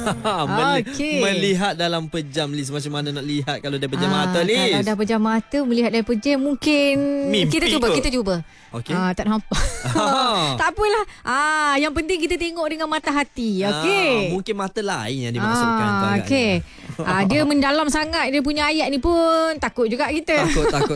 Melihat dalam pejam, Liz. Macam mana nak lihat kalau dia pejam mata, Liz? Kalau dah pejam mata, melihat dari pejam mungkin mimpi kita cuba. Okey. Tak nampak. Tak apalah. Yang penting kita tengok dengan mata hati. Okey. Mungkin mata lain yang dimasukkan tu agaknya. Okey. Dia mendalam sangat dia punya ayat ni pun takut juga kita. Takut.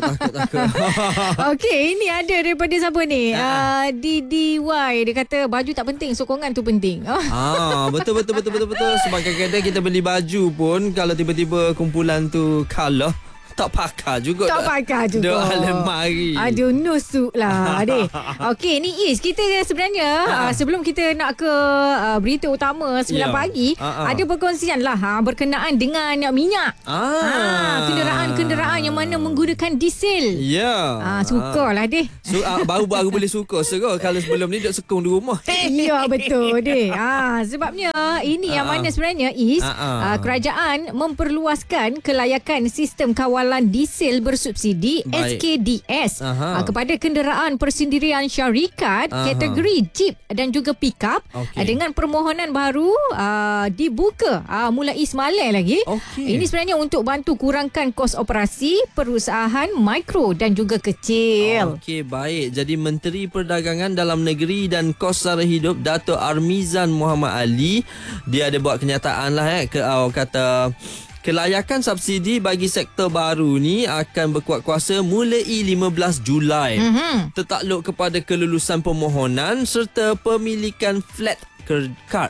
Okey, ini ada daripada siapa ni? DDY. Dia kata baju tak penting, sokongan tu penting. Betul. Sebab kadang-kadang kita beli baju pun kalau tiba-tiba kumpulan tu kalah, tak pakai juga. Duk alemari. Aduh, nusuk lah. Okey, ni Is, kita sebenarnya sebelum kita nak ke berita utama 9 pagi, ada perkongsian lah berkenaan dengan minyak. Kenderaan yang mana menggunakan diesel. Sukalah baru boleh suka kalau sebelum ni duk sekung di rumah. Ya, betul sebabnya ini yang mana sebenarnya Is, kerajaan memperluaskan kelayakan sistem kawalan diesel bersubsidi SKDS kepada kenderaan persendirian syarikat kategori Jeep dan juga pickup dengan permohonan baru dibuka mulai semalam lagi. Ini sebenarnya untuk bantu kurangkan kos operasi perusahaan mikro dan juga kecil. Baik. Jadi Menteri Perdagangan Dalam Negeri dan Kos Sara Hidup Dato' Armizan Muhammad Ali, dia ada buat kenyataan lah kata kelayakan subsidi bagi sektor baru ni akan berkuat kuasa mulai 15 Julai. Tertakluk kepada kelulusan permohonan serta pemilikan flat card.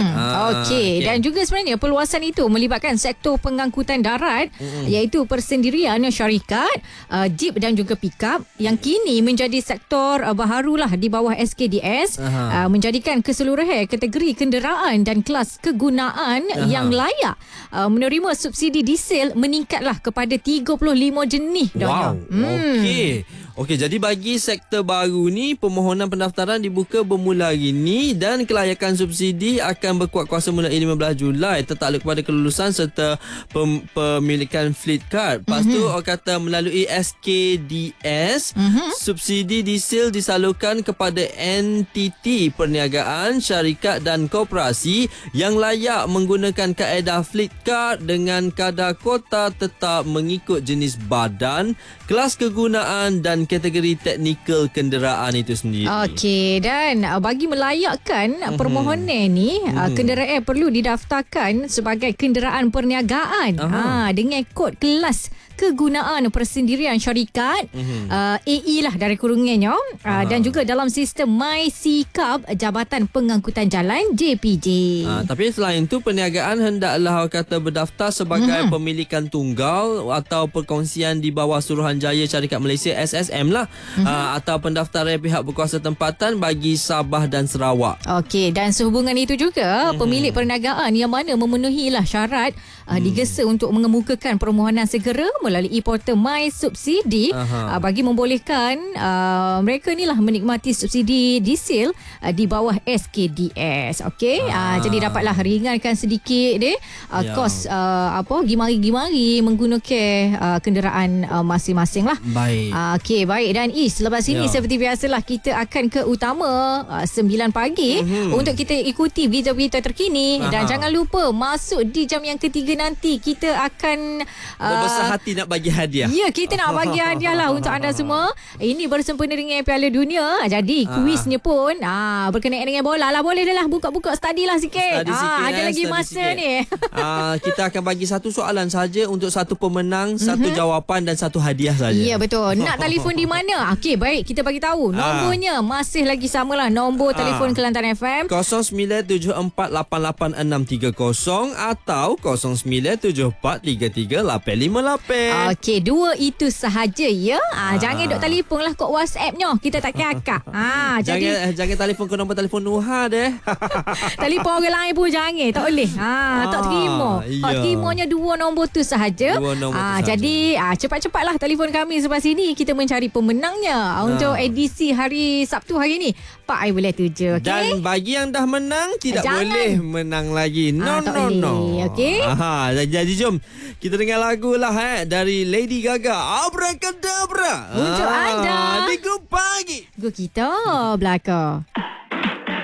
Dan juga sebenarnya perluasan itu melibatkan sektor pengangkutan darat iaitu persendirian syarikat Jeep dan juga pickup yang kini menjadi sektor baharulah di bawah SKDS, menjadikan keseluruhan kategori kenderaan dan kelas kegunaan yang layak menerima subsidi diesel meningkatlah kepada 35 jenis. Okey, jadi bagi sektor baru ni permohonan pendaftaran dibuka bermula hari ni dan kelayakan subsidi akan berkuat kuasa mulai 15 Julai tertakluk kepada kelulusan serta pemilikan fleet card. Lepas tu orang kata melalui SKDS subsidi diesel disalurkan kepada entiti perniagaan, syarikat dan koperasi yang layak menggunakan kaedah fleet card dengan kadar kota tetap mengikut jenis badan, kelas kegunaan dan kategori teknikal kenderaan itu sendiri. Okey, dan bagi melayakkan permohonan ni, kenderaan perlu didaftarkan sebagai kenderaan perniagaan dengan kod kelas kegunaan persendirian syarikat AE lah dari kurungannya dan juga dalam sistem MySeaCub Jabatan Pengangkutan Jalan JPJ. Tapi selain itu perniagaan hendaklah kata berdaftar sebagai pemilikan tunggal atau perkongsian di bawah Suruhanjaya Syarikat Malaysia SSM lah, atau pendaftaran pihak berkuasa tempatan bagi Sabah dan Sarawak. Okey, dan sehubungan itu juga pemilik perniagaan yang mana memenuhilah syarat digesa untuk mengemukakan permohonan segera melalui portal My Subsidi bagi membolehkan mereka ni lah menikmati subsidi diesel di bawah SKDS. Okey, jadi dapatlah ringankan sedikit kos gimari-gimari menggunakan kenderaan masing-masing lah. Baik. Okey, baik. Dan selepas ini seperti biasalah kita akan ke utama 9 pagi untuk kita ikuti berita-berita terkini. Dan jangan lupa masuk di jam yang ketiga nanti kita akan berbesar hati nak bagi hadiah. Ya, kita nak bagi hadiah lah untuk anda semua. Ini bersempena dengan Piala Dunia. Jadi kuisnya pun berkenaan dengan bola lah. Boleh dah lah buka-buka study lah sikit. Ada lagi masa ni. Kita akan bagi satu soalan saja untuk satu pemenang, satu jawapan dan satu hadiah saja. Ya, betul. Nak telefon di mana? Okey, baik, kita bagi tahu. Nombornya masih lagi samalah. Nombor telefon Kelantan FM 0974886630 atau 0974338858. Okey, dua itu sahaja ya. Jangan duk telefon lah kod WhatsApp-nya. Kita tak kakak. Jangan telefon ke nombor telefon Nuha deh. Telefon orang lain pun jangan. Tak boleh. Tak terima. Tak terimanya dua nombor tu sahaja. Jadi cepat-cepatlah telefon kami selepas ini. Kita mencari pemenangnya untuk edisi hari Sabtu hari ni 4 bulan 7. Okay? Dan bagi yang dah menang tidak boleh menang lagi. No. Okey. Jadi jom kita dengar lagu lah dari Lady Gaga, Abracadabra. Untuk anda di Grup Pagi. Grup kita belakang.